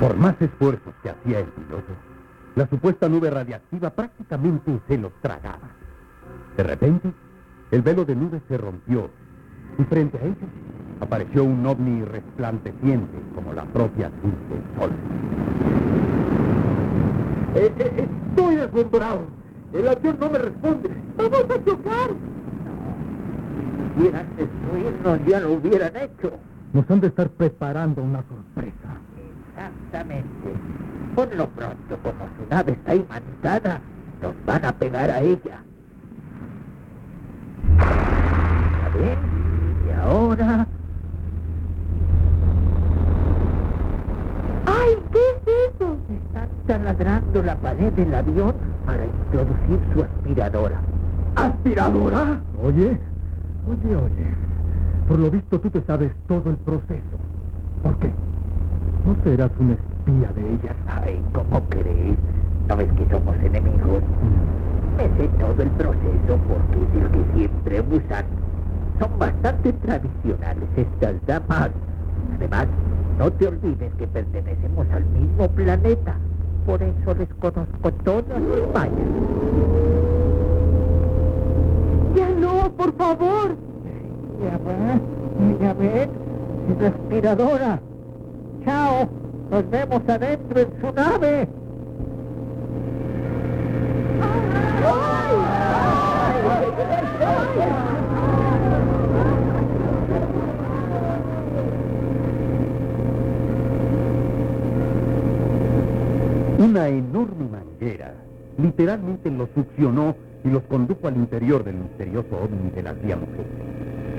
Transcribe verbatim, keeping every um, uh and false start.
Por más esfuerzos que hacía el piloto, la supuesta nube radiactiva prácticamente se los tragaba. De repente, el velo de nube se rompió y frente a ellos apareció un ovni resplandeciente como la propia luz del sol. Eh, eh, estoy asombrado. El avión no me responde. ¡Vamos a chocar! Si quisieran destruirnos, ya lo hubieran hecho. Nos han de estar preparando una sorpresa. Exactamente. Por lo pronto, como su nave está imantada, nos van a pegar a ella. ¿Ya ven? Y ahora... ¡Ay, qué es eso! Están taladrando la pared del avión para introducir su aspiradora. ¿Aspiradora? Oye, oye, oye. Por lo visto tú te sabes todo el proceso. ¿Por qué? ¿No serás un espía de ellas? Ay, ¿cómo crees? ¿No ves que somos enemigos? Me sé todo el proceso porque es el que siempre usan. Son bastante tradicionales estas damas. Además, no te olvides que pertenecemos al mismo planeta. Por eso les conozco todas sus fallas. ¡Ya no, por favor! Ya ven, ya ven, su respiradora. Chao, nos vemos adentro en su nave. Una enorme manguera literalmente los succionó y los condujo al interior del misterioso ovni de las Díaz Mujeres.